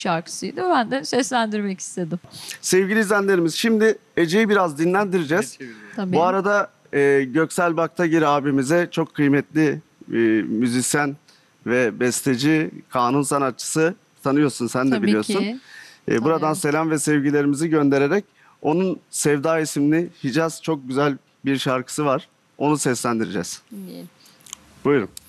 şarkısıydı. Ben de seslendirmek istedim. Sevgili izleyenlerimiz, şimdi Ece'yi biraz dinlendireceğiz. Tabii. Bu arada Göksel Baktagir abimize, çok kıymetli müzisyen ve besteci, kanun sanatçısı, tanıyorsun sen de Tabii biliyorsun. ki. Buradan Tanıyorum. selam ve sevgilerimizi göndererek onun Sevda isimli Hicaz çok güzel bir şarkısı var. Onu seslendireceğiz. Dinleyelim. Buyurun.